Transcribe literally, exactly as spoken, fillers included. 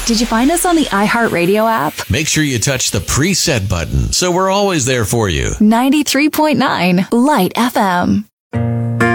Did you find us on the iHeartRadio app? Make sure you touch the preset button so we're always there for you. ninety-three point nine Light F M.